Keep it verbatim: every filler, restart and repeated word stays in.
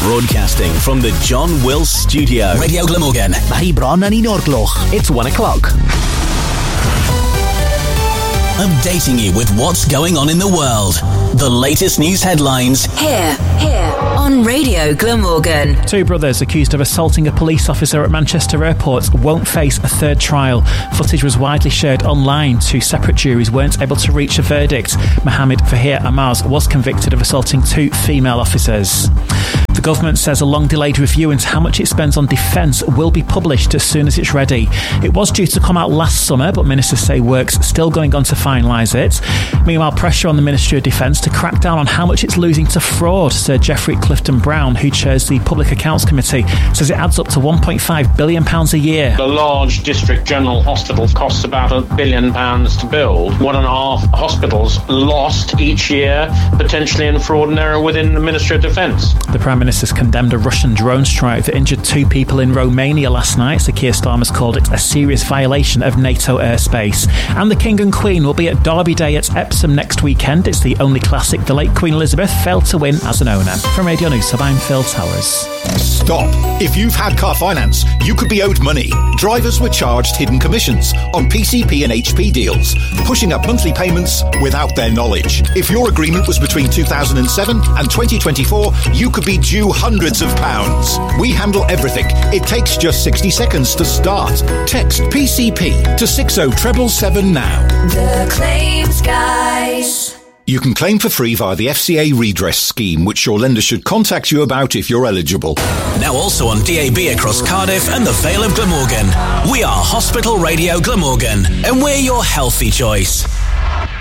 Broadcasting from the John Wills Studio. Radio Glamorgan. Mae bron yn un o'r gloch. It's one o'clock. Updating you with what's going on in the world. The latest news headlines. Here, here on Radio Glamorgan. Two brothers accused of assaulting a police officer at Manchester Airport won't face a third trial. Footage was widely shared online. Two separate juries weren't able to reach a verdict. Mohammed Fahir Amaz was convicted of assaulting two female officers. The government says a long-delayed review into how much it spends on defence will be published as soon as it's ready. It was due to come out last summer, but ministers say work's still going on to finalise it. Meanwhile, pressure on the Ministry of Defence to crack down on how much it's losing to fraud. Sir Geoffrey Clifton-Brown, who chairs the Public Accounts Committee, says it adds up to one point five billion pounds a year. A large district general hospital costs about a billion pounds to build. One and a half hospitals lost each year, potentially in fraud and error within the Ministry of Defence. The Prime Minister's condemned a Russian drone strike that injured two people in Romania last night. Sir Keir Starmer's called it a serious violation of NATO airspace. And the King and Queen will be at Derby Day at Epsom next weekend. It's the only classic the late Queen Elizabeth failed to win as an owner. From Radio News, I'm Phil Towers. Stop. If you've had car finance, you could be owed money. Drivers were charged hidden commissions on P C P and H P deals, pushing up monthly payments without their knowledge. If your agreement was between two thousand seven and twenty twenty-four, you could be due hundreds of pounds. We handle everything. It takes just sixty seconds to start. Text P C P to six oh seven seven now. The Claims Guys. You can claim for free via the F C A redress scheme, which your lender should contact you about if you're eligible. Now also on D A B across Cardiff and the Vale of Glamorgan. We are Hospital Radio Glamorgan, and we're your healthy choice.